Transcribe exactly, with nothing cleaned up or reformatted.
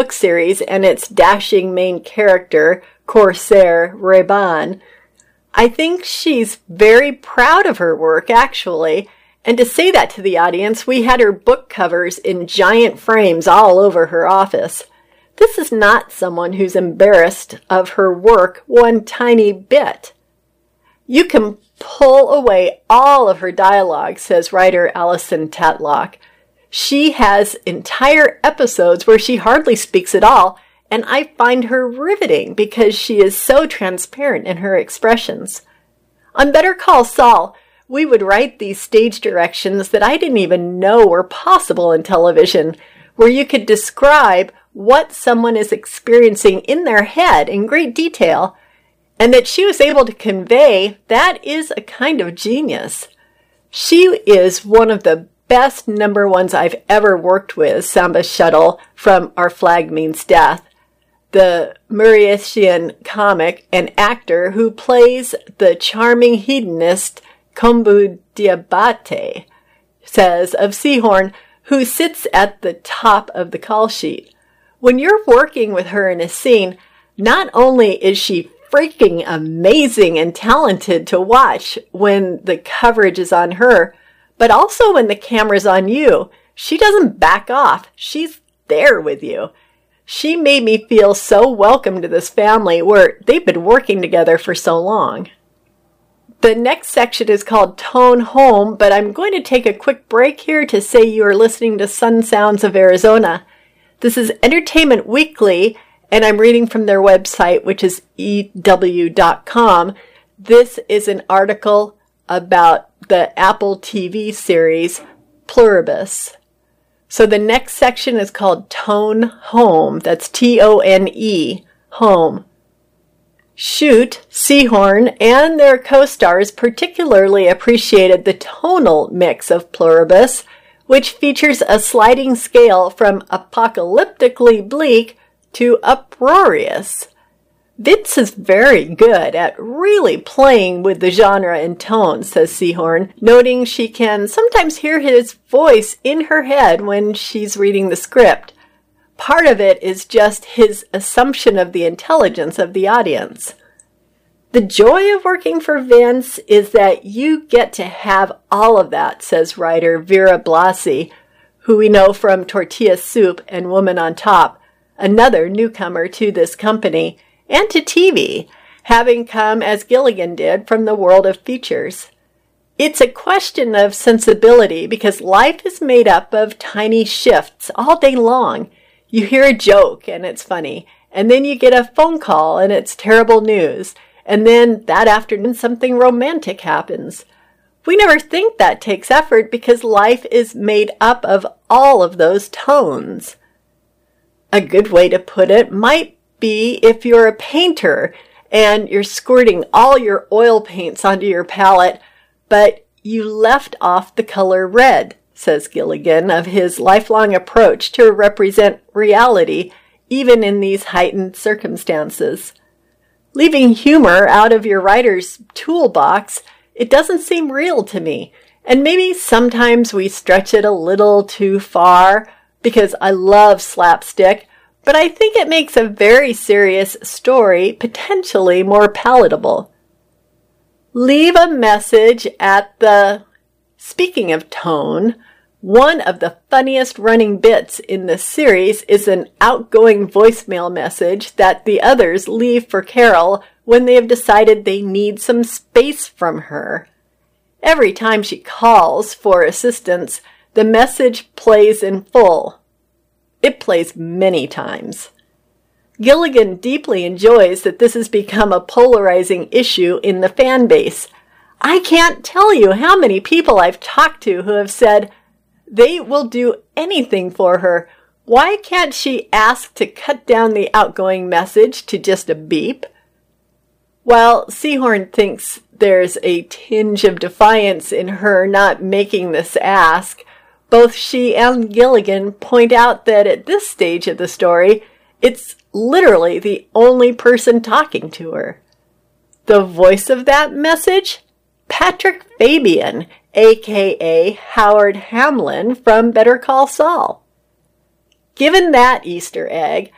book series and its dashing main character, Corsair Reban. I think she's very proud of her work, actually. And to say that to the audience, we had her book covers in giant frames all over her office. This is not someone who's embarrassed of her work one tiny bit. You can pull away all of her dialogue, says writer Alison Tatlock. She has entire episodes where she hardly speaks at all, and I find her riveting because she is so transparent in her expressions. On Better Call Saul, we would write these stage directions that I didn't even know were possible in television, where you could describe what someone is experiencing in their head in great detail, and that she was able to convey, that is a kind of genius. She is one of the best number ones I've ever worked with, Samba Shuttle from Our Flag Means Death, the Mauritian comic and actor who plays the charming hedonist Kombu Diabate, says of Seahorn, who sits at the top of the call sheet. When you're working with her in a scene, not only is she freaking amazing and talented to watch when the coverage is on her, but also when the camera's on you, she doesn't back off. She's there with you. She made me feel so welcome to this family where they've been working together for so long. The next section is called Tone Home, but I'm going to take a quick break here to say you are listening to Sun Sounds of Arizona. This is Entertainment Weekly, and I'm reading from their website, which is E W dot com. This is an article about the Apple T V series Pluribus. So the next section is called Tone Home. That's T O N E, home. Shute, Seahorn, and their co-stars particularly appreciated the tonal mix of Pluribus, which features a sliding scale from apocalyptically bleak to uproarious. Vince is very good at really playing with the genre and tone, says Seahorn, noting she can sometimes hear his voice in her head when she's reading the script. Part of it is just his assumption of the intelligence of the audience. The joy of working for Vince is that you get to have all of that, says writer Vera Blasi, who we know from Tortilla Soup and Woman on Top, another newcomer to this company and to T V, having come as Gilligan did from the world of features. It's a question of sensibility because life is made up of tiny shifts all day long. You hear a joke and it's funny, and then you get a phone call and it's terrible news, and then that afternoon something romantic happens. We never think that takes effort because life is made up of all of those tones. A good way to put it might be if you're a painter and you're squirting all your oil paints onto your palette, but you left off the color red, says Gilligan of his lifelong approach to represent reality even in these heightened circumstances. Leaving humor out of your writer's toolbox, it doesn't seem real to me, and maybe sometimes we stretch it a little too far because I love slapstick, but I think it makes a very serious story potentially more palatable. Leave a message at the... Speaking of tone, one of the funniest running bits in this series is an outgoing voicemail message that the others leave for Carol when they have decided they need some space from her. Every time she calls for assistance, the message plays in full. It plays many times. Gilligan deeply enjoys that this has become a polarizing issue in the fan base. I can't tell you how many people I've talked to who have said they will do anything for her. Why can't she ask to cut down the outgoing message to just a beep? While Seahorn thinks there's a tinge of defiance in her not making this ask, both she and Gilligan point out that at this stage of the story, it's literally the only person talking to her. The voice of that message? Patrick Fabian, a k a. Howard Hamlin from Better Call Saul. Given that Easter egg,